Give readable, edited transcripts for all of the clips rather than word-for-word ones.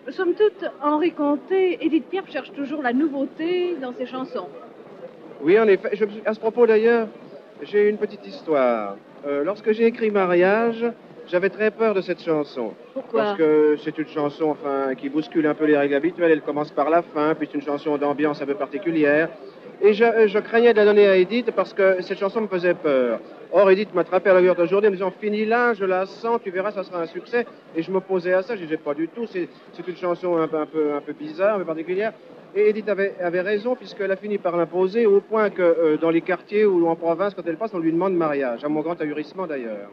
Somme toute, Henri Conté, Édith Piaf cherche toujours la nouveauté dans ses chansons. Oui, en effet. À ce propos, d'ailleurs, j'ai une petite histoire. Lorsque j'ai écrit Mariage, j'avais très peur de cette chanson. Pourquoi? Parce que c'est une chanson, enfin, qui bouscule un peu les règles habituelles. Elle commence par la fin, puis c'est une chanson d'ambiance un peu particulière. Et je craignais de la donner à Edith parce que cette chanson me faisait peur. Or, Edith m'a attrapé à la gueule d'aujourd'hui en me disant, finis là, je la sens, tu verras, ça sera un succès. Et je m'opposais à ça, je disais pas du tout. C'est une chanson un peu bizarre, un peu particulière. Et Edith avait raison, puisqu'elle a fini par l'imposer au point que dans les quartiers ou en province, quand elle passe, on lui demande mariage, à mon grand ahurissement d'ailleurs.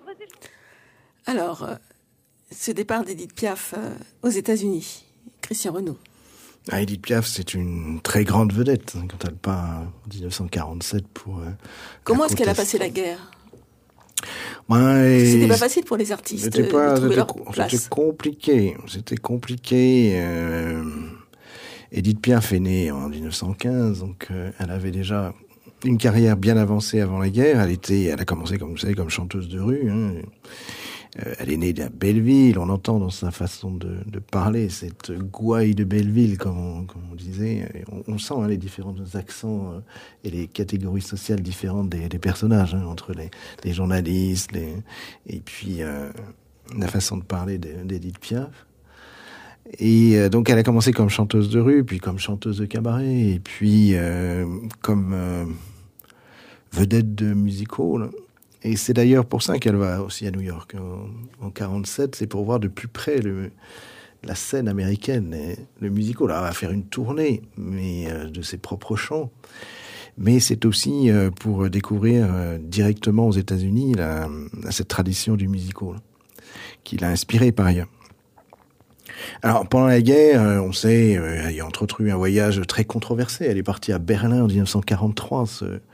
Alors, ce départ d'Édith Piaf aux États-Unis, Christian Renaud. Édith Piaf, c'est une très grande vedette quand elle part en 1947 pour... Comment est-ce qu'elle a passé la guerre? C'était pas facile pour les artistes C'était compliqué. C'était compliqué. Edith Piaf est née en 1915, donc elle avait déjà une carrière bien avancée avant la guerre. Elle a commencé, comme vous savez, comme chanteuse de rue. Elle est née à Belleville. On entend dans sa façon de parler cette gouaille de Belleville, comme on disait. On sent les différents accents et les catégories sociales différentes des personnages, entre les journalistes, et puis la façon de parler d'Edith Piaf. Et donc elle a commencé comme chanteuse de rue, puis comme chanteuse de cabaret, et puis comme vedette de music-hall. Et c'est d'ailleurs pour ça qu'elle va aussi à New York en 47, c'est pour voir de plus près la scène américaine, le music-hall. Elle va faire une tournée, mais de ses propres chants. Mais c'est aussi pour découvrir directement aux États-Unis cette tradition du music-hall, qui l'a inspirée par ailleurs. Alors, pendant la guerre, on sait, il y a entre autres eu un voyage très controversé. Elle est partie à Berlin en 1943,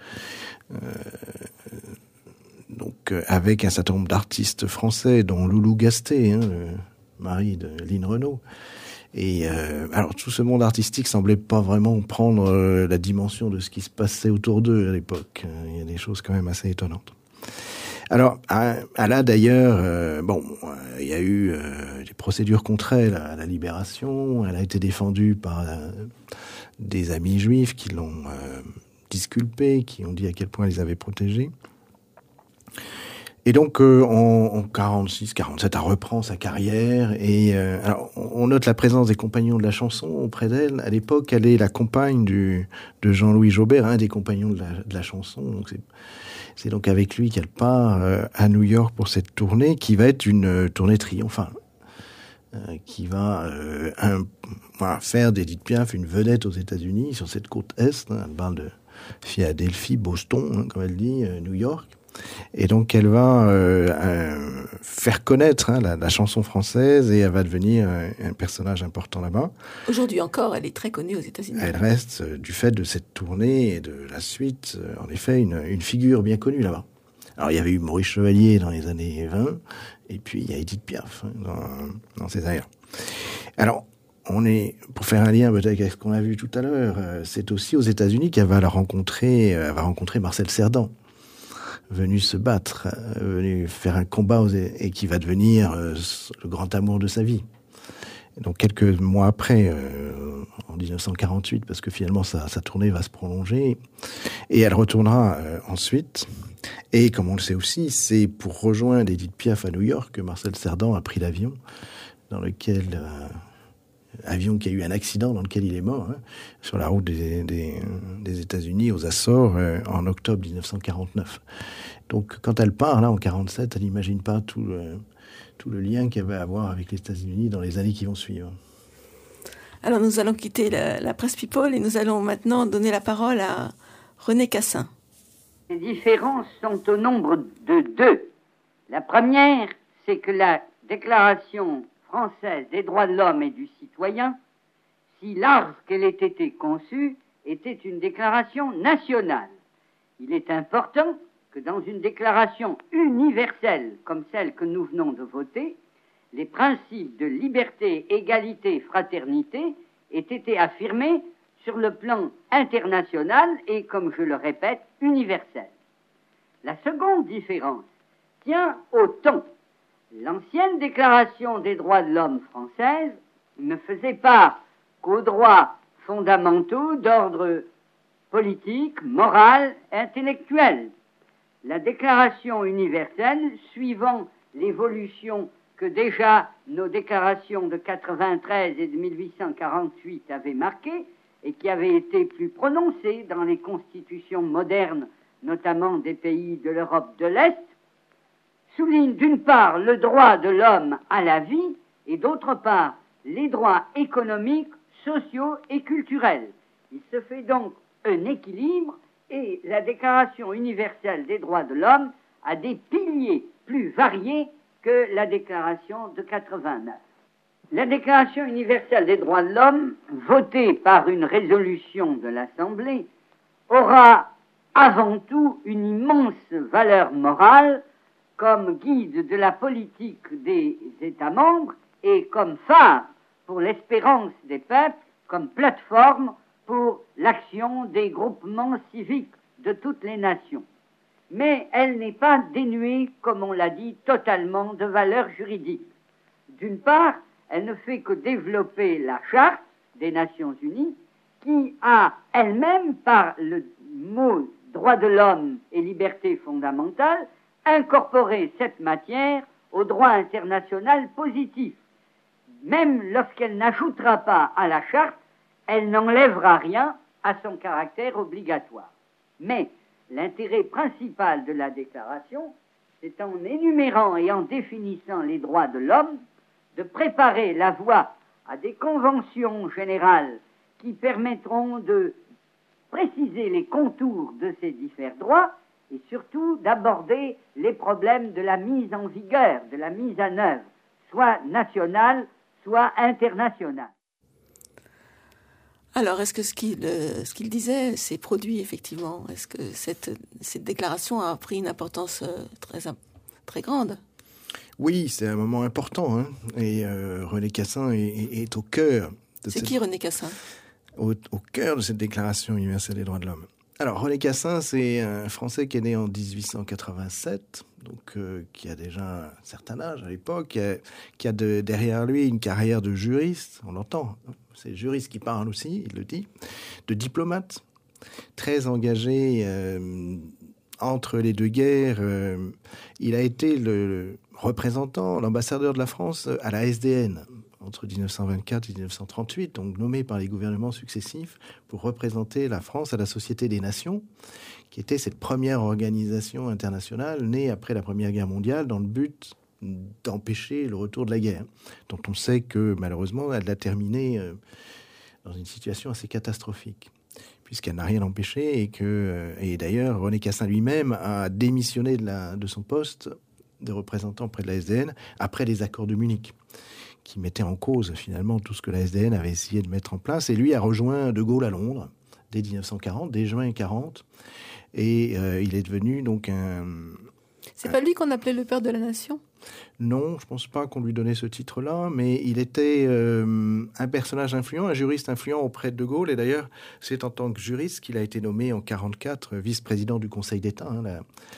donc avec un certain nombre d'artistes français, dont Loulou Gasté, le mari de Lynn Renaud. Et alors, tout ce monde artistique semblait pas vraiment prendre la dimension de ce qui se passait autour d'eux à l'époque. Il y a des choses quand même assez étonnantes. Alors, elle a d'ailleurs, il y a eu des procédures contre elle à la Libération. Elle a été défendue par des amis juifs qui l'ont disculpée, qui ont dit à quel point ils avaient protégé. Et donc, en 46-47, elle reprend sa carrière. Et alors, on note la présence des compagnons de la chanson auprès d'elle. À l'époque, elle est la compagne de Jean-Louis Jobert, un des compagnons de la chanson. Donc, c'est donc avec lui qu'elle part à New York pour cette tournée, qui va être une tournée triomphale, qui va faire d'Edith Piaf une vedette aux États-Unis, sur cette côte Est. Elle parle de Philadelphie, Boston, comme elle dit, New York. Et donc elle va faire connaître la chanson française, et elle va devenir un personnage important là-bas. Aujourd'hui encore, elle est très connue aux États-Unis. Elle reste, du fait de cette tournée et de la suite, en effet, une figure bien connue là-bas. Alors il y avait eu Maurice Chevalier dans les années 20, et puis il y a Edith Piaf dans ces années-là. Alors, pour faire un lien peut-être avec ce qu'on a vu tout à l'heure, c'est aussi aux États-Unis qu'elle va rencontrer Marcel Cerdan, venu se battre, venu faire un combat et qui va devenir le grand amour de sa vie. Et donc quelques mois après, en 1948, parce que finalement sa tournée va se prolonger, et elle retournera ensuite. Et comme on le sait aussi, c'est pour rejoindre Edith Piaf à New York que Marcel Cerdan a pris l'avion, avion qui a eu un accident dans lequel il est mort, sur la route des États-Unis aux Açores en octobre 1949. Donc quand elle part là en 47, elle n'imagine pas tout le lien qu'elle va avoir avec les États-Unis dans les années qui vont suivre. Alors nous allons quitter la Presse People et nous allons maintenant donner la parole à René Cassin. Les différences sont au nombre de deux. La première, c'est que la Déclaration française des droits de l'homme et du citoyen, si large qu'elle ait été conçue, était une déclaration nationale. Il est important que dans une déclaration universelle comme celle que nous venons de voter, les principes de liberté, égalité, fraternité aient été affirmés sur le plan international et, comme je le répète, universel. La seconde différence tient au ton. L'ancienne Déclaration des droits de l'homme française ne faisait part qu'aux droits fondamentaux d'ordre politique, moral, intellectuel. La Déclaration universelle, suivant l'évolution que déjà nos déclarations de 93 et de 1848 avaient marquée, et qui avait été plus prononcée dans les constitutions modernes, notamment des pays de l'Europe de l'Est, souligne d'une part le droit de l'homme à la vie et d'autre part les droits économiques, sociaux et culturels. Il se fait donc un équilibre et la Déclaration universelle des droits de l'homme a des piliers plus variés que la Déclaration de 89. La Déclaration universelle des droits de l'homme, votée par une résolution de l'Assemblée, aura avant tout une immense valeur morale comme guide de la politique des États membres et comme phare pour l'espérance des peuples, comme plateforme pour l'action des groupements civiques de toutes les nations. Mais elle n'est pas dénuée, comme on l'a dit, totalement de valeur juridique. D'une part, elle ne fait que développer la Charte des Nations Unies, qui a elle-même, par le mot droit de l'homme et liberté fondamentale, incorporé cette matière au droit international positif. Même lorsqu'elle n'ajoutera pas à la Charte, elle n'enlèvera rien à son caractère obligatoire. Mais l'intérêt principal de la déclaration, c'est en énumérant et en définissant les droits de l'homme, de préparer la voie à des conventions générales qui permettront de préciser les contours de ces différents droits et surtout d'aborder les problèmes de la mise en vigueur, de la mise en œuvre, soit nationale, soit internationale. Alors, est-ce que ce qu'il disait s'est produit effectivement? Est-ce que cette déclaration a pris une importance très grande? Oui, c'est un moment important, hein. Et René Cassin est au cœur de C'est qui René Cassin? Au cœur de cette Déclaration universelle des droits de l'homme. Alors, René Cassin, c'est un Français qui est né en 1887, donc qui a déjà un certain âge à l'époque, qui a derrière lui une carrière de juriste, on l'entend, c'est le juriste qui parle aussi, il le dit, de diplomate, très engagé entre les deux guerres. Il a été le représentant, l'ambassadeur de la France à la SDN entre 1924 et 1938, donc nommé par les gouvernements successifs pour représenter la France à la Société des Nations, qui était cette première organisation internationale née après la Première Guerre mondiale dans le but d'empêcher le retour de la guerre, dont on sait que malheureusement elle a terminé dans une situation assez catastrophique, puisqu'elle n'a rien empêché et d'ailleurs René Cassin lui-même a démissionné de son poste de représentant près de la SDN après les accords de Munich, qui mettait en cause finalement tout ce que la SDN avait essayé de mettre en place. Et lui a rejoint De Gaulle à Londres dès 1940, dès juin 40, et il est devenu donc un... C'est pas lui qu'on appelait le père de la nation? Non, je pense pas qu'on lui donnait ce titre-là, mais il était un personnage influent, un juriste influent auprès de De Gaulle, et d'ailleurs, c'est en tant que juriste qu'il a été nommé en 44 vice-président du Conseil d'État, hein,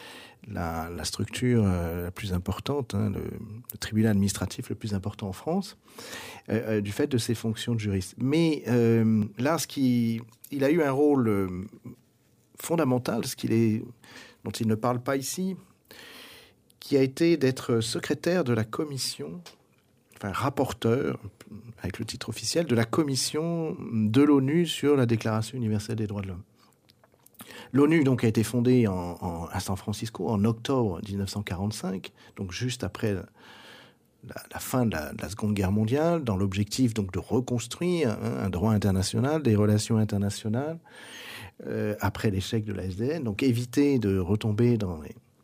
la structure la plus importante, hein, le tribunal administratif le plus important en France, du fait de ses fonctions de juriste. Mais là, il a eu un rôle fondamental, dont il ne parle pas ici, qui a été d'être secrétaire de la commission, enfin rapporteur, avec le titre officiel, de la commission de l'ONU sur la Déclaration universelle des droits de l'homme. L'ONU donc a été fondée à San Francisco en octobre 1945, donc juste après la fin de la Seconde Guerre mondiale, dans l'objectif donc de reconstruire un droit international, des relations internationales, après l'échec de la SDN, donc éviter de retomber dans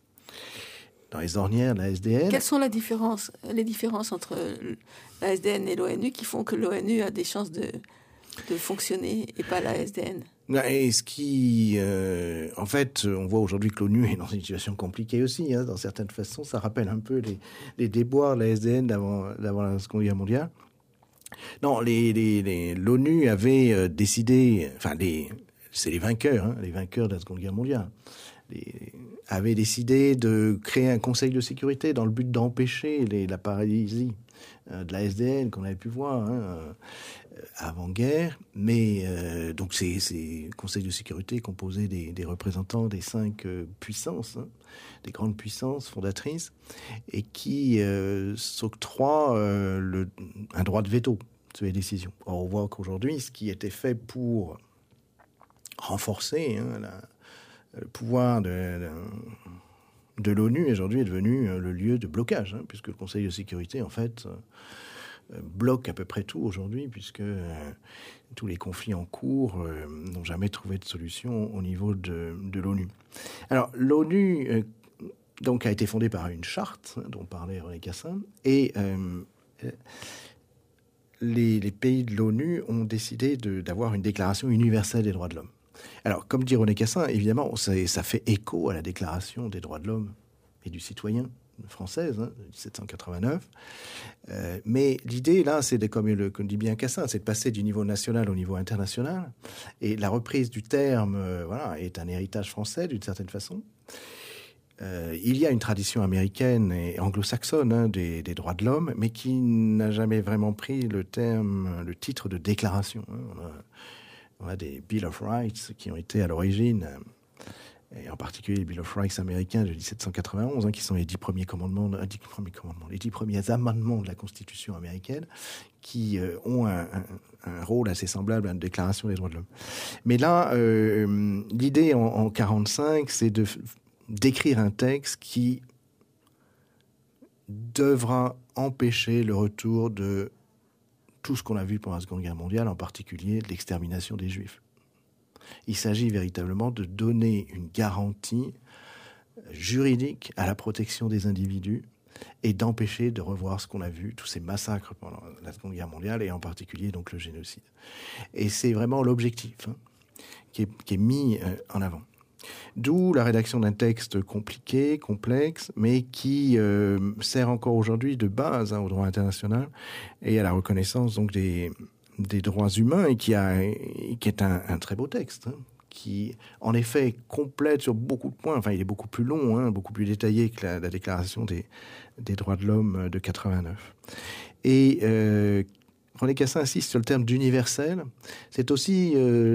les ornières de la SDN. Quelles sont les différences entre la SDN et l'ONU qui font que l'ONU a des chances de fonctionner et pas la SDN? Et en fait, on voit aujourd'hui que l'ONU est dans une situation compliquée aussi, hein, dans certaines façons. Ça rappelle un peu les déboires de la SDN d'avant la Seconde Guerre mondiale. Non, l'ONU avait décidé, c'est les vainqueurs, hein, les vainqueurs de la Seconde Guerre mondiale, avaient décidé de créer un conseil de sécurité dans le but d'empêcher la paralysie de la SDN qu'on avait pu voir avant-guerre. Mais donc c'est Conseil de sécurité composé des représentants des 5 puissances, des grandes puissances fondatrices, et qui s'octroient un droit de veto sur les décisions. Or, on voit qu'aujourd'hui, ce qui était fait pour renforcer le pouvoir de l'ONU aujourd'hui est devenu le lieu de blocage, puisque le Conseil de sécurité, en fait, bloque à peu près tout aujourd'hui, puisque tous les conflits en cours n'ont jamais trouvé de solution au niveau de l'ONU. Alors, l'ONU donc a été fondée par une charte dont parlait René Cassin, et les pays de l'ONU ont décidé d'avoir une déclaration universelle des droits de l'homme. Alors, comme dit René Cassin, évidemment, ça fait écho à la Déclaration des droits de l'homme et du citoyen française, de 1789. Mais l'idée, là, c'est comme dit bien Cassin, c'est de passer du niveau national au niveau international. Et la reprise du terme, est un héritage français, d'une certaine façon. Il y a une tradition américaine et anglo-saxonne des droits de l'homme, mais qui n'a jamais vraiment pris le titre de déclaration. On a des Bill of Rights qui ont été à l'origine, et en particulier les Bill of Rights américains de 1791, qui sont les 10 premiers commandements, les 10 premiers amendements de la Constitution américaine, qui ont un rôle assez semblable à une déclaration des droits de l'homme. Mais là, l'idée en 45, c'est d'écrire un texte qui devra empêcher le retour de tout ce qu'on a vu pendant la Seconde Guerre mondiale, en particulier l'extermination des Juifs. Il s'agit véritablement de donner une garantie juridique à la protection des individus et d'empêcher de revoir ce qu'on a vu, tous ces massacres pendant la Seconde Guerre mondiale, et en particulier donc le génocide. Et c'est vraiment l'objectif qui est mis en avant. D'où la rédaction d'un texte compliqué, complexe, mais qui sert encore aujourd'hui de base au droit international et à la reconnaissance donc des droits humains, et qui est un très beau texte, qui en effet complète sur beaucoup de points. Enfin, il est beaucoup plus long, beaucoup plus détaillé que la déclaration des droits de l'homme de 89. Et René Cassin insiste sur le terme d'universel. C'est aussi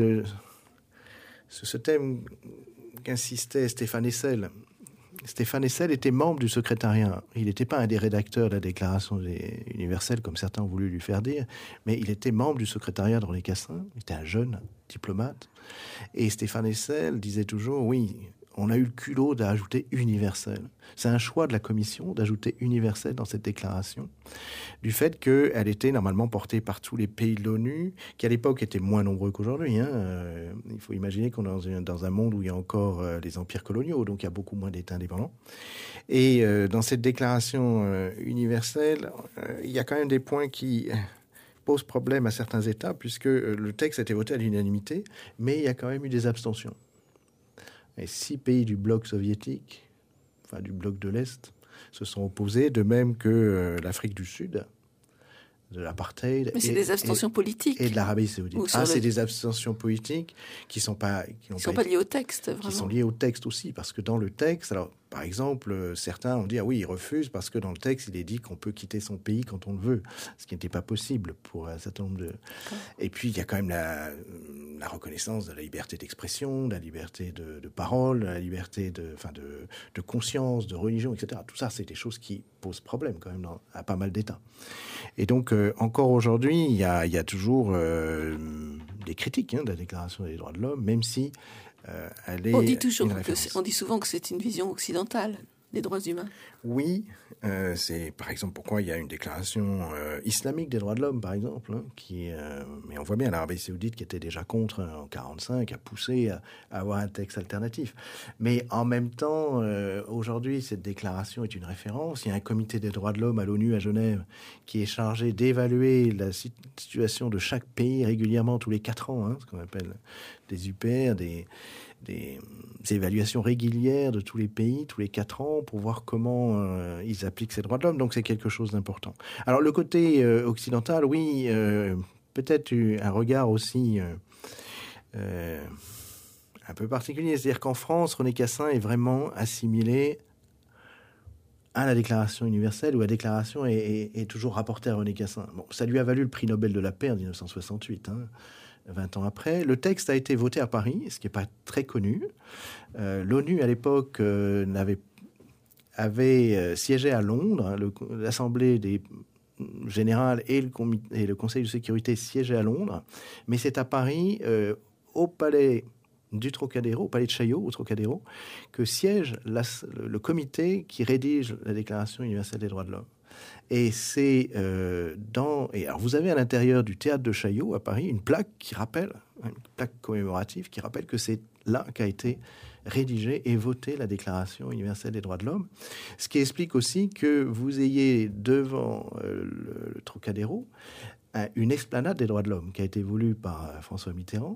ce thème qu'insistait Stéphane Hessel. Stéphane Hessel était membre du secrétariat. Il n'était pas un des rédacteurs de la Déclaration universelle, comme certains ont voulu lui faire dire, mais il était membre du secrétariat de René Cassin. Il était un jeune diplomate. Et Stéphane Hessel disait toujours, oui, on a eu le culot d'ajouter universel. C'est un choix de la Commission d'ajouter universel dans cette déclaration, du fait qu'elle était normalement portée par tous les pays de l'ONU, qui à l'époque étaient moins nombreux qu'aujourd'hui. Il faut imaginer qu'on est dans un monde où il y a encore les empires coloniaux, donc il y a beaucoup moins d'États indépendants. Et dans cette déclaration universelle, il y a quand même des points qui posent problème à certains États, puisque le texte a été voté à l'unanimité, mais il y a quand même eu des abstentions. Et 6 pays du bloc soviétique, enfin du bloc de l'Est, se sont opposés, de même que l'Afrique du Sud, de l'apartheid. Mais c'est des abstentions politiques. Et de l'Arabie Saoudite. C'est des abstentions politiques qui sont pas liées au texte, vraiment. Qui sont liées au texte aussi, parce que dans le texte, alors, par exemple, certains ont dit, ah oui, ils refusent parce que dans le texte, il est dit qu'on peut quitter son pays quand on le veut. Ce qui n'était pas possible pour un certain nombre de... Et puis, il y a quand même la reconnaissance de la liberté d'expression, de la liberté de parole, de la liberté de conscience, de religion, etc. Tout ça, c'est des choses qui posent problème quand même à pas mal d'États. Et donc, encore aujourd'hui, il y a toujours des critiques de la Déclaration des droits de l'homme, même si elle est... On dit souvent que c'est une vision occidentale des droits humains. Oui, c'est par exemple pourquoi il y a une déclaration islamique des droits de l'homme, par exemple, mais on voit bien l'Arabie Saoudite, qui était déjà contre en 45, a poussé à avoir un texte alternatif. Mais en même temps, aujourd'hui, cette déclaration est une référence. Il y a un comité des droits de l'homme à l'ONU à Genève qui est chargé d'évaluer la situation de chaque pays régulièrement tous les 4 ans, ce qu'on appelle des UPR, des évaluations régulières de tous les pays, tous les 4 ans, pour voir comment ils appliquent ces droits de l'homme. Donc c'est quelque chose d'important. Alors le côté occidental, oui, peut-être un regard aussi un peu particulier. C'est-à-dire qu'en France, René Cassin est vraiment assimilé à la Déclaration universelle, où la Déclaration est toujours rapportée à René Cassin. Bon, ça lui a valu le prix Nobel de la paix en 1968, 20 ans après. Le texte a été voté à Paris, ce qui n'est pas très connu. L'ONU, à l'époque, avait siégé à Londres. L'Assemblée des générale et le Conseil de sécurité siégeaient à Londres, mais c'est à Paris, au palais du Trocadéro, au palais de Chaillot, au Trocadéro, que siège le comité qui rédige la Déclaration universelle des droits de l'homme. Et c'est alors vous avez à l'intérieur du théâtre de Chaillot à Paris une plaque commémorative qui rappelle que c'est là qu'a été rédigée et votée la Déclaration universelle des droits de l'homme. Ce qui explique aussi que vous ayez devant le Trocadéro une esplanade des droits de l'homme qui a été voulue par François Mitterrand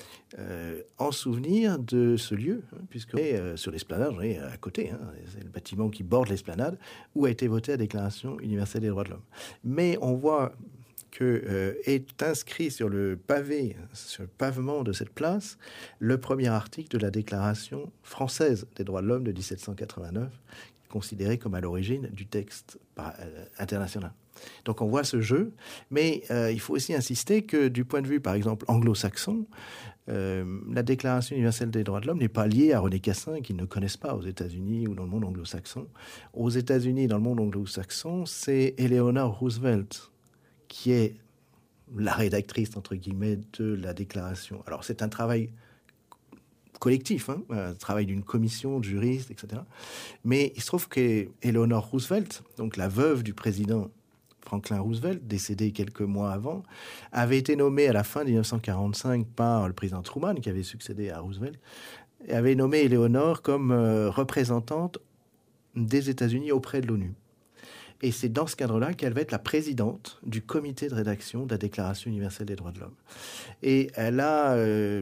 en souvenir de ce lieu, puisque sur l'esplanade, à côté, c'est le bâtiment qui borde l'esplanade où a été votée la Déclaration universelle des droits de l'homme. Mais on voit que est inscrit sur le pavement de cette place, le premier article de la Déclaration française des droits de l'homme de 1789, considéré comme à l'origine du texte international. Donc on voit ce jeu, mais il faut aussi insister que du point de vue, par exemple, anglo-saxon, la Déclaration universelle des droits de l'homme n'est pas liée à René Cassin, qu'ils ne connaissent pas aux États-Unis ou dans le monde anglo-saxon. Aux États-Unis, dans le monde anglo-saxon, c'est Eleanor Roosevelt qui est la rédactrice, entre guillemets, de la déclaration. Alors, c'est un travail collectif, un travail d'une commission de juristes, etc. Mais il se trouve qu'Eleanor Roosevelt, donc la veuve du président Franklin Roosevelt, décédé quelques mois avant, avait été nommée à la fin de 1945 par le président Truman, qui avait succédé à Roosevelt, et avait nommé Eleanor comme représentante des États-Unis auprès de l'ONU. Et c'est dans ce cadre-là qu'elle va être la présidente du comité de rédaction de la Déclaration universelle des droits de l'homme. Et elle a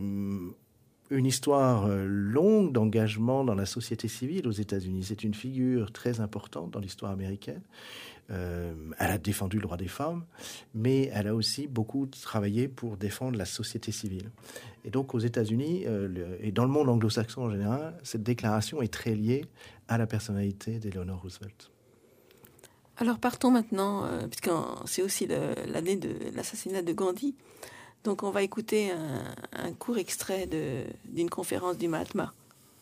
une histoire longue d'engagement dans la société civile aux États-Unis. C'est une figure très importante dans l'histoire américaine. Elle a défendu le droit des femmes, mais elle a aussi beaucoup travaillé pour défendre la société civile. Et donc aux États-Unis, et dans le monde anglo-saxon en général, cette déclaration est très liée à la personnalité d'Eleanor Roosevelt. Alors partons maintenant, puisque c'est aussi l'année de l'assassinat de Gandhi. Donc on va écouter un court extrait d'une conférence du Mahatma.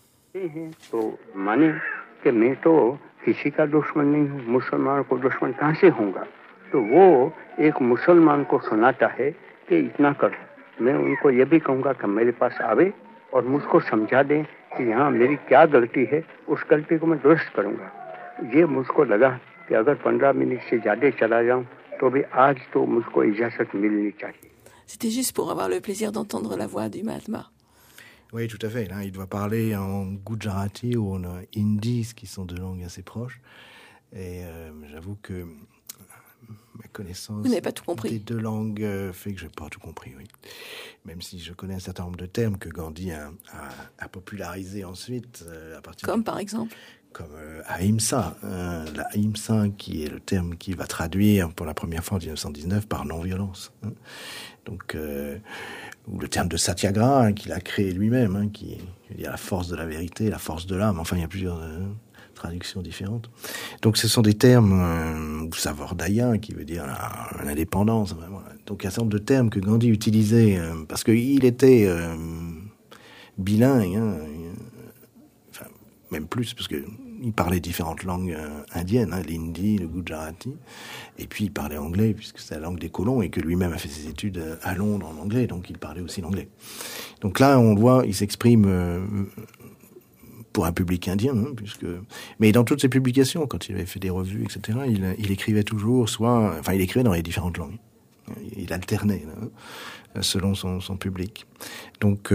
तो माने कि मैं तो किसी का दुश्मन नहीं हूँ, मुसलमान को दुश्मन कहाँ से होगा? तो वो एक मुसलमान को सुनाता है कि इतना कर, मैं उनको ये भी कहूँगा कि मेरे पास आवे और मुझको समझा दें कि यहाँ मेरी क्या गलती है, उस गलती को मैं दुरुस्त करूँगा. ये मुझको लगा कि अगर 15 मिनट से ज़्यादा चला जाऊँ तो भी आज तो मुझको इजाज़त मिलनी चाहिए. C'était juste pour avoir le plaisir d'entendre la voix du Mahatma. Oui, tout à fait. Là, il doit parler en Gujarati ou en hindi, qui sont deux langues assez proches. Et j'avoue que ma connaissance des deux langues fait que je n'ai pas tout compris, oui. Même si je connais un certain nombre de termes que Gandhi a popularisés ensuite. À partir Comme par exemple comme Ahimsa. La Ahimsa, qui est le terme qui va traduire pour la première fois en 1919 par non-violence. Donc, ou le terme de Satyagraha, qu'il a créé lui-même, qui veut dire la force de la vérité, la force de l'âme. Enfin, il y a plusieurs traductions différentes. Donc, ce sont des termes, ou Savardaya, qui veut dire l'indépendance. Vraiment. Donc, il y a un certain nombre de termes que Gandhi utilisait, parce qu'il était bilingue, enfin, même plus, parce qu'il parlait différentes langues indiennes, l'hindi, le gujarati, et puis il parlait anglais, puisque c'est la langue des colons, et que lui-même a fait ses études à Londres en anglais, donc il parlait aussi l'anglais. Donc là, on le voit, il s'exprime pour un public indien, mais dans toutes ses publications, quand il avait fait des revues, etc., il écrivait toujours, il écrivait dans les différentes langues. Il alternait selon son public. Donc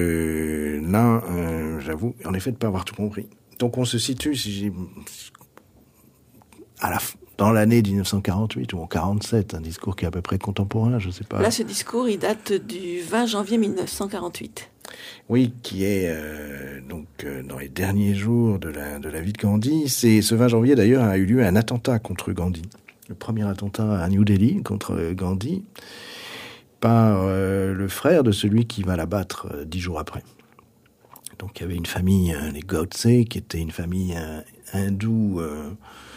là, j'avoue, en effet, de ne pas avoir tout compris. Donc on se situe, dans l'année 1948 ou en 47, un discours qui est à peu près contemporain, je ne sais pas. Là, ce discours, il date du 20 janvier 1948. Oui, qui est dans les derniers jours de la vie de Gandhi. Ce 20 janvier, d'ailleurs, a eu lieu un attentat contre Gandhi. Le premier attentat à New Delhi contre Gandhi par le frère de celui qui va l'abattre 10 jours après. Donc il y avait une famille, les Godse, qui était une famille hindoue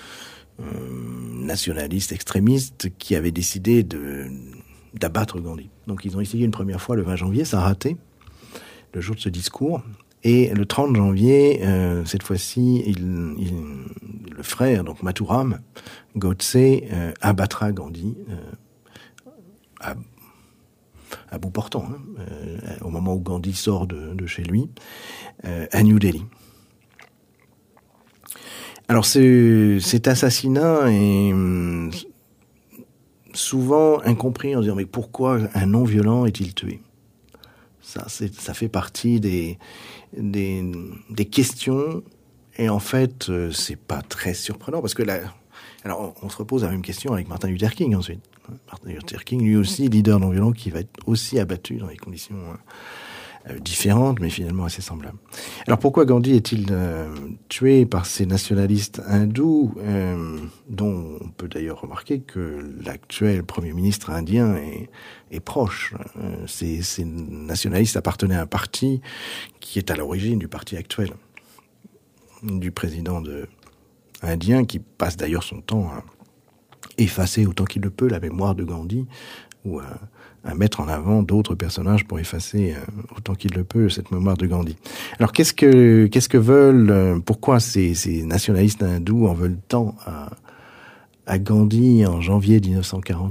nationalistes extrémistes qui avaient décidé d'abattre Gandhi. Donc ils ont essayé une première fois le 20 janvier, ça a raté, le jour de ce discours. Et le 30 janvier, cette fois-ci, le frère, donc Mathuram Godse, abattra Gandhi à bout portant, au moment où Gandhi sort de chez lui, à New Delhi. Alors cet assassinat est souvent incompris en disant mais pourquoi un non-violent est-il tué ? Ça fait partie des questions, et en fait c'est pas très surprenant parce que alors on se repose la même question avec Martin Luther King ensuite. Martin Luther King, lui aussi leader non-violent, qui va être aussi abattu dans des conditions différentes, mais finalement assez semblables. Alors pourquoi Gandhi est-il tué par ces nationalistes hindous, dont on peut d'ailleurs remarquer que l'actuel Premier ministre indien est proche. Ces nationalistes appartenaient à un parti qui est à l'origine du parti actuel, du président indien, qui passe d'ailleurs son temps à effacer autant qu'il le peut la mémoire de Gandhi, ou à mettre en avant d'autres personnages pour effacer autant qu'il le peut cette mémoire de Gandhi. Alors qu'est-ce que veulent, pourquoi ces nationalistes hindous en veulent tant à Gandhi en janvier 1948 ?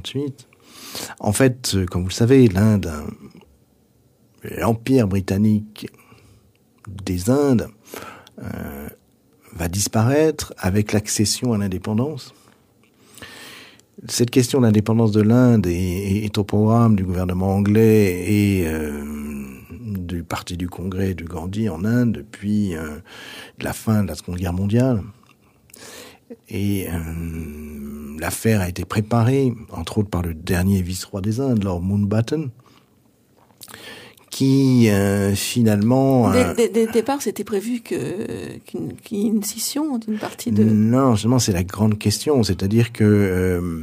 En fait, comme vous le savez, l'Inde, l'Empire britannique des Indes va disparaître avec l'accession à l'indépendance. Cette question d'indépendance de l'Inde est au programme du gouvernement anglais et du parti du Congrès de Gandhi en Inde depuis la fin de la Seconde Guerre mondiale. Et l'affaire a été préparée, entre autres par le dernier vice-roi des Indes, Lord Mountbatten, qui finalement... Dès le départ, c'était prévu qu'une scission d'une partie de... Non, justement, c'est la grande question. C'est-à-dire que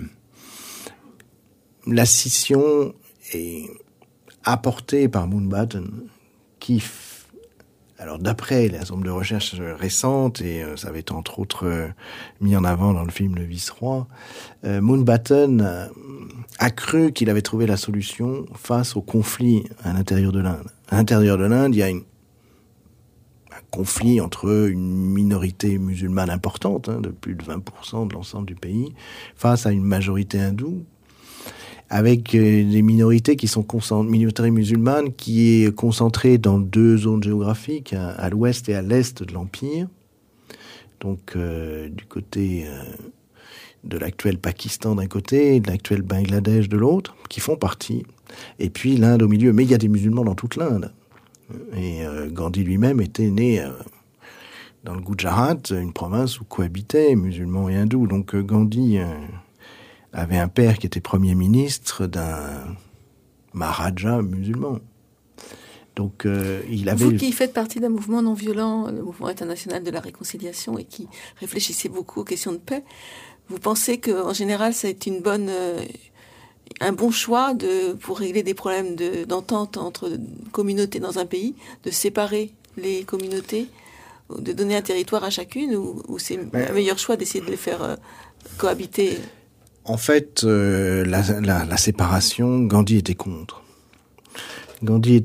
la scission est apportée par Mountbatten, qui... Alors, d'après les assemblées de recherche récentes, et ça avait été entre autres mis en avant dans le film Le Vice-Roi, Mountbatten a cru qu'il avait trouvé la solution face au conflit à l'intérieur de l'Inde. À l'intérieur de l'Inde, il y a un conflit entre une minorité musulmane importante, de plus de 20% de l'ensemble du pays, face à une majorité hindoue, avec des minorités qui sont minorités musulmanes, qui est concentrée dans deux zones géographiques, à l'ouest et à l'est de l'Empire. Donc, du côté de l'actuel Pakistan d'un côté et de l'actuel Bangladesh de l'autre, qui font partie. Et puis l'Inde au milieu. Mais il y a des musulmans dans toute l'Inde. Et Gandhi lui-même était né dans le Gujarat, une province où cohabitaient musulmans et hindous. Donc Gandhi avait un père qui était Premier ministre d'un Maharaja musulman. Donc, il avait... Vous qui faites partie d'un mouvement non violent, le mouvement international de la réconciliation, et qui réfléchissez beaucoup aux questions de paix, vous pensez qu'en général, c'est un bon choix pour régler des problèmes d'entente entre communautés dans un pays, de séparer les communautés, de donner un territoire à chacune, ou c'est le meilleur choix d'essayer de les faire cohabiter? En fait, la séparation, Gandhi était contre. Gandhi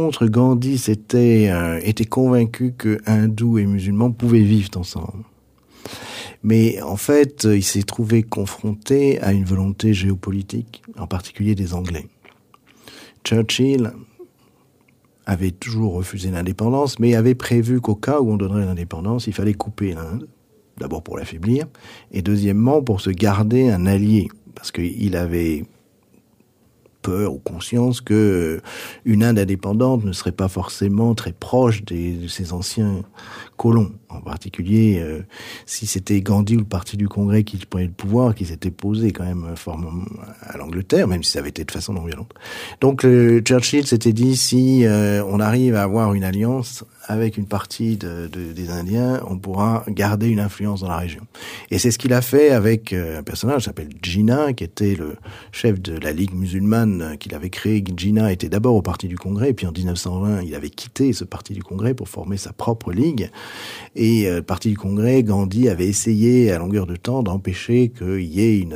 était convaincu que hindous et musulmans pouvaient vivre ensemble. Mais en fait, il s'est trouvé confronté à une volonté géopolitique, en particulier des Anglais. Churchill avait toujours refusé l'indépendance, mais avait prévu qu'au cas où on donnerait l'indépendance, il fallait couper l'Inde. D'abord pour l'affaiblir, et deuxièmement pour se garder un allié, parce qu'il avait peur ou conscience que une Inde indépendante ne serait pas forcément très proche de ses anciens colons, en particulier si c'était Gandhi ou le parti du Congrès qui prenait le pouvoir, qui s'était posé quand même formellement à l'Angleterre, même si ça avait été de façon non violente. Donc Churchill s'était dit, si on arrive à avoir une alliance avec une partie des Indiens, on pourra garder une influence dans la région. Et c'est ce qu'il a fait avec un personnage qui s'appelle Jinnah, qui était le chef de la Ligue musulmane qu'il avait créé. Jinnah était d'abord au Parti du Congrès, et puis en 1920, il avait quitté ce Parti du Congrès pour former sa propre ligue. Et le Parti du Congrès, Gandhi avait essayé à longueur de temps d'empêcher qu'il y ait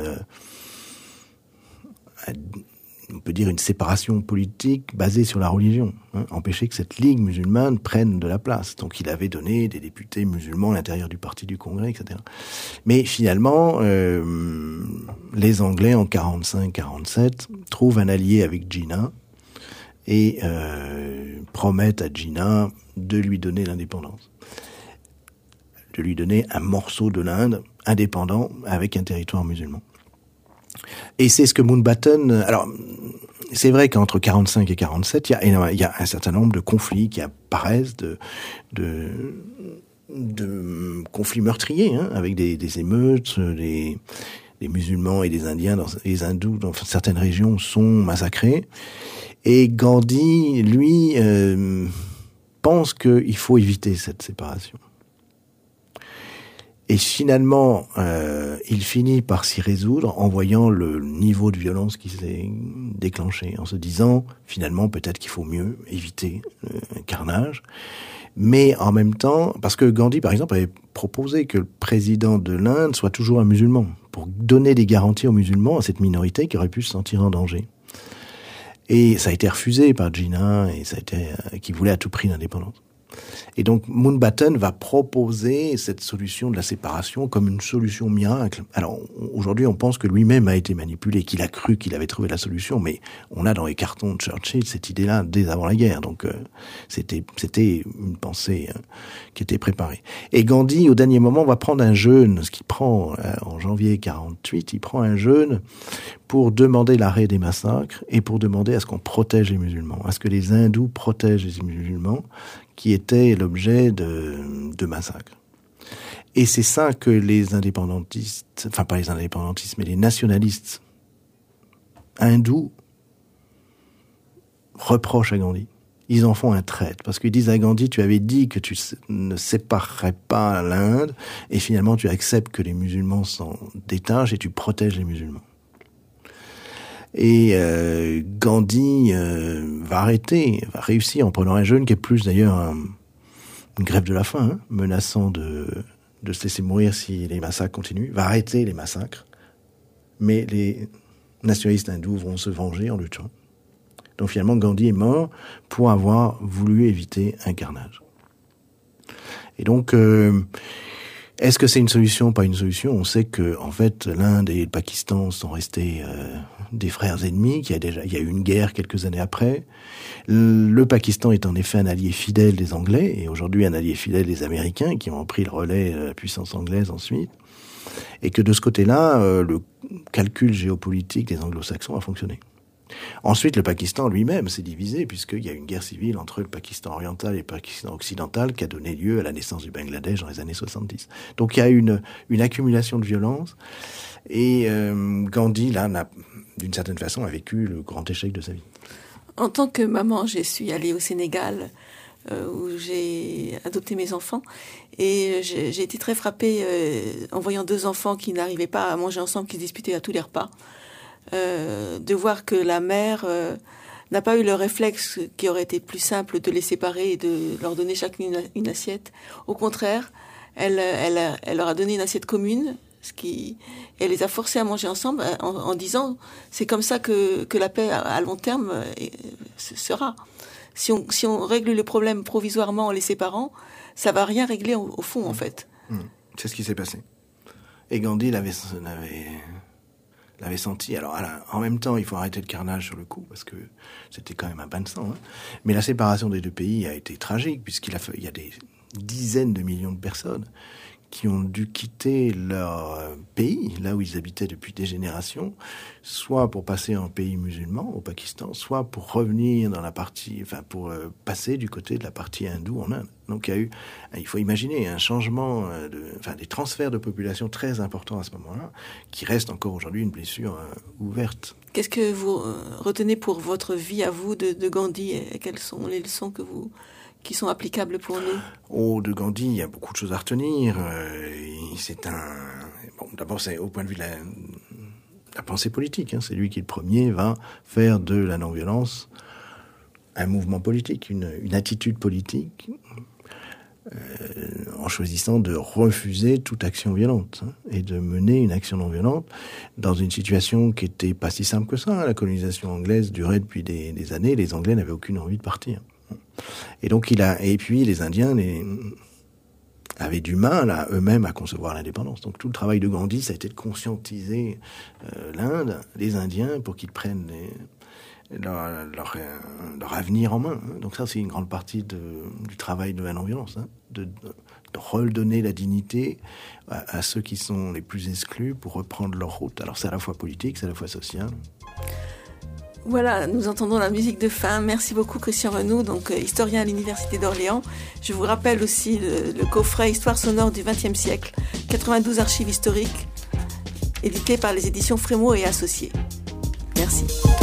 on peut dire une séparation politique basée sur la religion, empêcher que cette ligue musulmane prenne de la place. Donc il avait donné des députés musulmans à l'intérieur du Parti du Congrès, etc. Mais finalement, les Anglais en 45-47 trouvent un allié avec Jinnah et promettent à Jinnah de lui donner l'indépendance, de lui donner un morceau de l'Inde indépendant avec un territoire musulman. Et c'est ce que Mountbatten... Alors, c'est vrai qu'entre 45 et 47, il y a un certain nombre de conflits qui apparaissent, de conflits meurtriers, avec des émeutes, les musulmans et les Indiens, les hindous dans certaines régions sont massacrés. Et Gandhi, lui, pense qu'il faut éviter cette séparation. Et finalement, il finit par s'y résoudre en voyant le niveau de violence qui s'est déclenché, en se disant, finalement, peut-être qu'il faut mieux éviter un carnage. Mais en même temps, parce que Gandhi, par exemple, avait proposé que le président de l'Inde soit toujours un musulman, pour donner des garanties aux musulmans, à cette minorité qui aurait pu se sentir en danger. Et ça a été refusé par Jinnah, qui voulait à tout prix l'indépendance. Et donc Mountbatten va proposer cette solution de la séparation comme une solution miracle. Alors aujourd'hui on pense que lui-même a été manipulé, qu'il a cru qu'il avait trouvé la solution, mais on a dans les cartons de Churchill cette idée-là dès avant la guerre. Donc c'était une pensée qui était préparée. Et Gandhi au dernier moment va prendre un jeûne, ce qu'il prend en janvier 48, il prend un jeûne pour demander l'arrêt des massacres et pour demander à ce qu'on protège les musulmans, à ce que les hindous protègent les musulmans qui étaient l'objet de massacres. Et c'est ça que les indépendantistes, enfin pas les indépendantistes, mais les nationalistes hindous reprochent à Gandhi. Ils en font un traître, parce qu'ils disent à Gandhi, tu avais dit que tu ne séparerais pas l'Inde, et finalement tu acceptes que les musulmans s'en détachent et tu protèges les musulmans. Et Gandhi va réussir en prenant un jeûne qui est plus d'ailleurs une grève de la faim, menaçant de se laisser mourir si les massacres continuent, va arrêter les massacres, mais les nationalistes hindous vont se venger en luttant. Donc finalement Gandhi est mort pour avoir voulu éviter un carnage. Et donc est-ce que c'est une solution, pas une solution? On sait que, en fait, l'Inde et le Pakistan sont restés des frères ennemis, il y a eu une guerre quelques années après. Le Pakistan est en effet un allié fidèle des Anglais, et aujourd'hui un allié fidèle des Américains, qui ont pris le relais de la puissance anglaise ensuite. Et que de ce côté-là, le calcul géopolitique des Anglo-Saxons a fonctionné. Ensuite, le Pakistan lui-même s'est divisé, puisqu'il y a eu une guerre civile entre le Pakistan oriental et le Pakistan occidental qui a donné lieu à la naissance du Bangladesh dans les années 70. Donc il y a une accumulation de violence, et Gandhi, là, d'une certaine façon, a vécu le grand échec de sa vie. En tant que maman, je suis allée au Sénégal, où j'ai adopté mes enfants, et j'ai été très frappée en voyant deux enfants qui n'arrivaient pas à manger ensemble, qui se disputaient à tous les repas. De voir que la mère n'a pas eu le réflexe qui aurait été plus simple de les séparer et de leur donner chacune une assiette. Au contraire, elle leur a donné une assiette commune, elle les a forcés à manger ensemble en disant c'est comme ça que la paix à long terme sera. Si on règle le problème provisoirement en les séparant, ça va rien régler au fond en fait. C'est ce qui s'est passé. Et Gandhi l'avait senti. Alors, en même temps, il faut arrêter le carnage sur le coup, parce que c'était quand même un bain de sang. Mais la séparation des deux pays a été tragique, puisqu'il y a des dizaines de millions de personnes qui ont dû quitter leur pays, là où ils habitaient depuis des générations, soit pour passer en pays musulman, au Pakistan, soit pour revenir pour passer du côté de la partie hindoue en Inde. Donc il faut imaginer un changement, des transferts de population très importants à ce moment-là, qui reste encore aujourd'hui une blessure ouverte. Qu'est-ce que vous retenez pour votre vie à vous de Gandhi, et quelles sont les leçons qui sont applicables pour nous? Oh, de Gandhi, il y a beaucoup de choses à retenir. D'abord, c'est au point de vue de la pensée politique. C'est lui qui, le premier, va faire de la non-violence un mouvement politique, une attitude politique, en choisissant de refuser toute action violente et de mener une action non violente dans une situation qui était pas si simple que ça. La colonisation anglaise durait depuis des années, les Anglais n'avaient aucune envie de partir. Et donc et puis les Indiens avaient du mal eux-mêmes à concevoir l'indépendance. Donc tout le travail de Gandhi, ça a été de conscientiser l'Inde, les Indiens, pour qu'ils prennent leur avenir en main. Donc ça, c'est une grande partie du travail de la non-violence, de redonner la dignité à ceux qui sont les plus exclus pour reprendre leur route. Alors c'est à la fois politique, c'est à la fois social. Voilà, nous entendons la musique de fin. Merci beaucoup Christian Renaud, donc historien à l'Université d'Orléans. Je vous rappelle aussi le coffret Histoire sonore du XXe siècle, 92 archives historiques, édité par les éditions Frémaux et Associés. Merci.